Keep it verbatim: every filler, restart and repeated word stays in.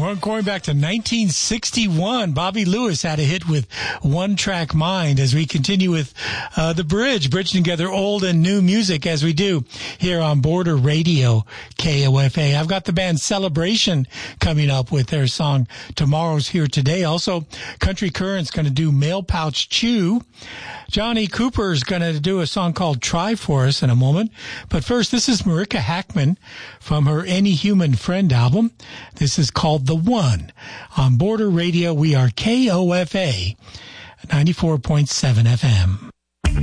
We're going back to nineteen sixty-one. Bobby Lewis had a hit with One Track Mind as we continue with uh, The Bridge, bridging together old and new music as we do here on Border Radio K O F A. I've got the band Celebration coming up with their song Tomorrow's Here Today. Also, Country Current's going to do Mail Pouch Chew. Johnny Cooper's going to do a song called Try for us in a moment. But first, this is Marika Hackman from her Any Human Friend album. This is called The One. On Border Radio, we are K O F A ninety-four point seven F M.